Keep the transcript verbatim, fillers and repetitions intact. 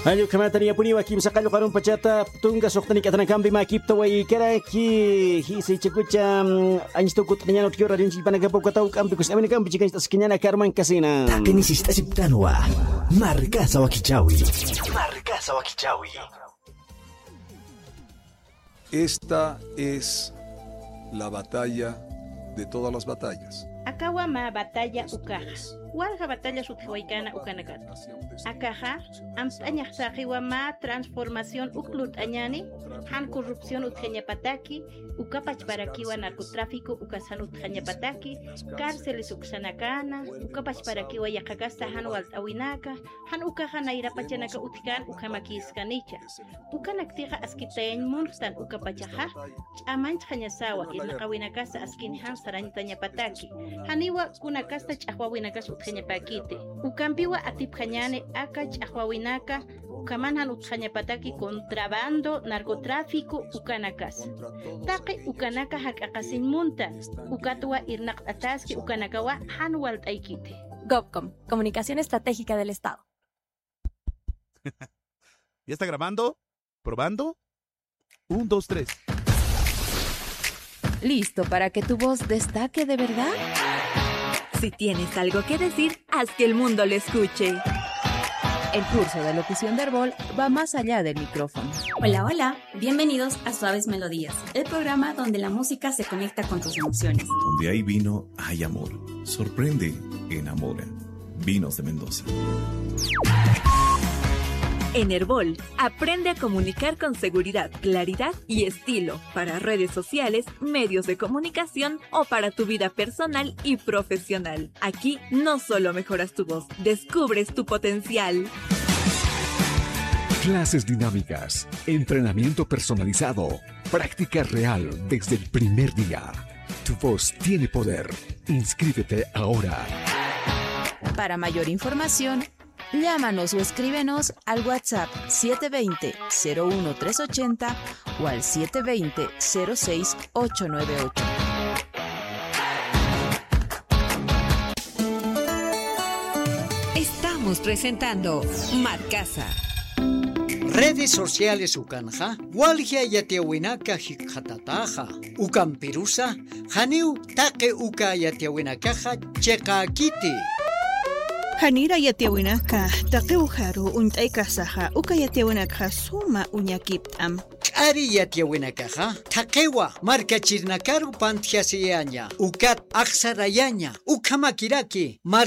Ayo kamatani apuni wakim sakalo karun pachata tunga soktani katana kambi makipto wai keraki hisi cekucha anjisto kutnya not kiora din silpana gapo katau kambi kus amene kambi chika skinyana karman kasina. Takini sista siptanwa. Marca Sawakichawi. Marca Sawakichawi. Esta es la batalla de todas las batallas. Akawa ma batalla ukaja. Walga batalla sutjawaikana ukanakat. Akaja, amstaña saqiwa ma transformación uklut añani, han corrupción utjañapataki, ukapach parakiwa narcotráfico ukasan utjañapataki, cárceles uksanakana, ukapach parakiwa yakagasta han walt awinaka, han ukaja nairapachanaka utkan ukamakiskanicha. Ukanaktiga askitayn munstan ukapachaja, amanch hañasawa ilnaqawinakasa askin han sarantañapataki. Haniwa kunakasta chahwawinakas utjañapakite. Ukampiwa atipjañane akach ahwawinaka, ukamanhan utjañapataki contrabando, narcotráfico, ukanakas. Taqi ukanaka hakakasin munta, ukatwa irnaq ataski ukanakawa hanwalt aikite. GovCom, Comunicación Estratégica del Estado. ¿Ya está grabando? ¿Probando? Un, dos, tres. ¿Listo para que tu voz destaque de verdad? Si tienes algo que decir, haz que el mundo lo escuche. El curso de locución de Herbol va más allá del micrófono. Hola, hola. Bienvenidos a Suaves Melodías, el programa donde la música se conecta con tus emociones. Donde hay vino, hay amor. Sorprende, enamora. Vinos de Mendoza. En Herbol, aprende a comunicar con seguridad, claridad y estilo para redes sociales, medios de comunicación o para tu vida personal y profesional. Aquí no solo mejoras tu voz, descubres tu potencial. Clases dinámicas, entrenamiento personalizado, práctica real desde el primer día. Tu voz tiene poder. Inscríbete ahora. Para mayor información, llámanos o escríbenos al WhatsApp siete dos cero, cero uno tres ocho cero o al siete dos cero, cero seis ocho nueve ocho. Estamos presentando Marcasa. Redes sociales ukanja, walgia yatiawinaka hikhatataja, ukampirusa, haniu take uka yatiawinakaja chekakiti. Hanira yatiawinaka, take ujaru untaykasaja, uka yatiawinaka suma uñakiptam. Ari yatiawinakaja, takewa, markachirnakaru pantiasiaña, ukat aksarayaña, ukamakiraki, mar